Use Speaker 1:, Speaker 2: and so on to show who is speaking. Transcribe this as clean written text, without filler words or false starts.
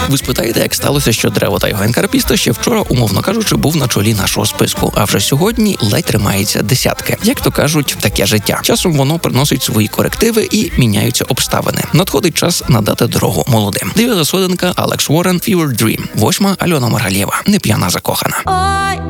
Speaker 1: Ви спитаєте, як сталося, що Трево та Євген Карапіста ще вчора, умовно кажучи, був на чолі нашого списку, а вже сьогодні ледь тримається десятки. Як то кажуть, таке життя. Часом воно приносить свої корективи і міняються обставини. Надходить час надати дорогу молодим. 9-та сходинка Алекс Уоррен, Fever Dream. 8-та Альона Маргалєва, Не п'яна закохана.
Speaker 2: Ой,